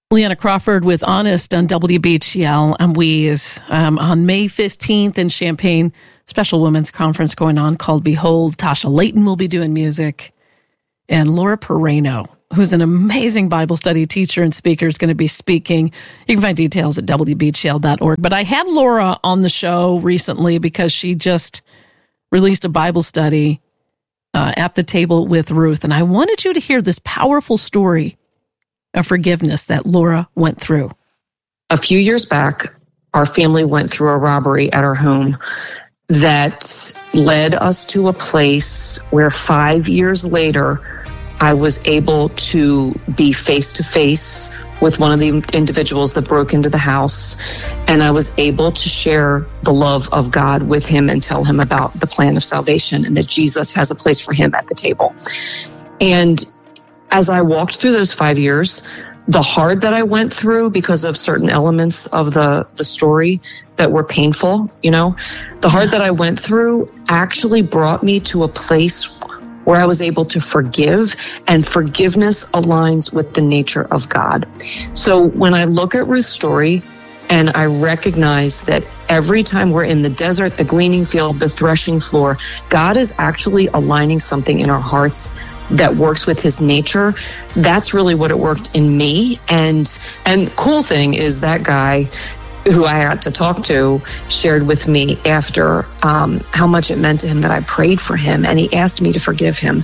Leanna Crawford with Honest on WBGL. And we is on May 15th in Champaign, special women's conference going on called Behold. Tasha Layton will be doing music. And Laura Pereno, who's an amazing Bible study teacher and speaker, is going to be speaking. You can find details at WBGL.org. But I had Laura on the show recently because she just released a Bible study at the table with Ruth. And I wanted you to hear this powerful story of forgiveness that Laura went through. A few years back, our family went through a robbery at our home that led us to a place where 5 years later, I was able to be face-to-face with one of the individuals that broke into the house, and I was able to share the love of God with him and tell him about the plan of salvation and that Jesus has a place for him at the table. And as I walked through those 5 years, the hard that I went through because of certain elements of the story that were painful, the hard that I went through actually brought me to a place where I was able to forgive, and forgiveness aligns with the nature of God. So when I look at Ruth's story and I recognize that every time we're in the desert, the gleaning field, the threshing floor, God is actually aligning something in our hearts that works with his nature. That's really what it worked in me. And cool thing is that guy who I had to talk to shared with me after how much it meant to him that I prayed for him, and he asked me to forgive him.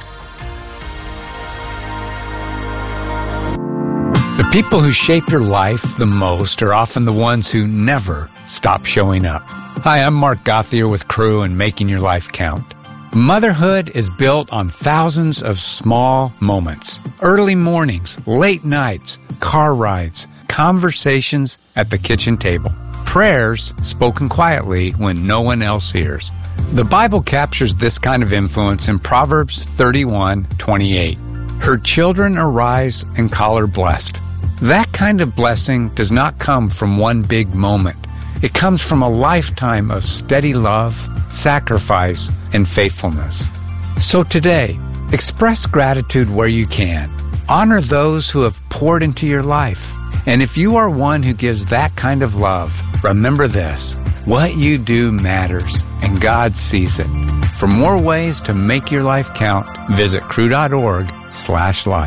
The people who shape your life the most are often the ones who never stop showing up. Hi, I'm Mark Gothier with Crew and Making Your Life Count. Motherhood is built on thousands of small moments. Early mornings, late nights, car rides, conversations at the kitchen table, prayers spoken quietly when no one else hears. The Bible captures this kind of influence in Proverbs 31:28. Her children arise and call her blessed. That kind of blessing does not come from one big moment. It comes from a lifetime of steady love, sacrifice, and faithfulness. So today, express gratitude where you can. Honor those who have poured into your life. And if you are one who gives that kind of love, remember this: what you do matters, and God sees it. For more ways to make your life count, visit crew.org/life.